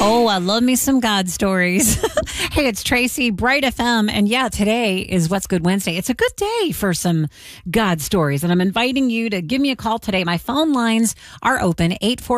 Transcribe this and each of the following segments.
Oh, I love me some God stories. Hey, it's Tracy, Bright FM. And yeah, today is What's Good Wednesday. It's a good day for some God stories. And I'm inviting you to give me a call today. My phone lines are open.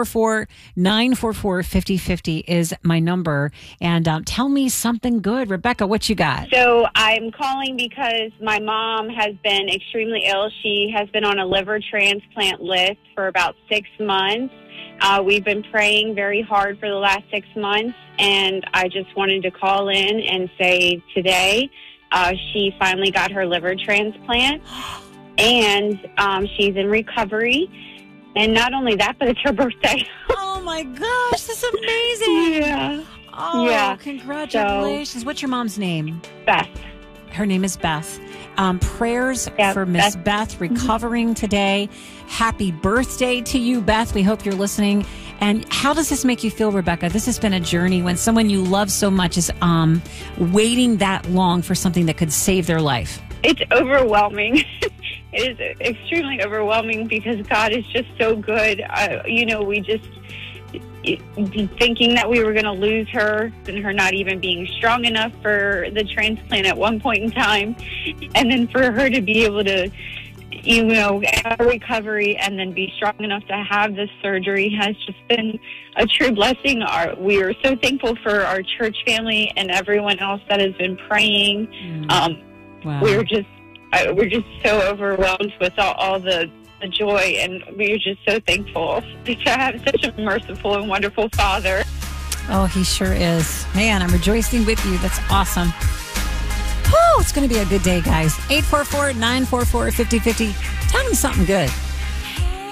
844-944-5050 is my number. And tell me something good. Rebecca, what you got? So I'm calling because my mom has been extremely ill. She has been on a liver transplant list for about 6 months. We've been praying very hard for the last 6 months, and I just wanted to call in and say today she finally got her liver transplant, and she's in recovery. And not only that, but it's her birthday. Oh, my gosh, that's amazing. Yeah. Oh, yeah. Congratulations. So, what's your mom's name? Beth. Her name is Beth. Prayers for Miss Beth recovering today. Happy birthday to you, Beth. We hope you're listening. And how does this make you feel, Rebecca? This has been a journey when someone you love so much is waiting that long for something that could save their life. It's overwhelming. It is extremely overwhelming because God is just so good. We just thinking that we were going to lose her and her not even being strong enough for the transplant at one point in time. And then for her to be able to, have a recovery and then be strong enough to have this surgery has just been a true blessing. We are so thankful for our church family and everyone else that has been praying. Wow. We're just so overwhelmed with all the joy, and we're just so thankful to have such a merciful and wonderful Father. Oh, he sure is. Man, I'm rejoicing with you. That's awesome. Oh, it's going to be a good day, guys. 844-944-5050. Tell me something good.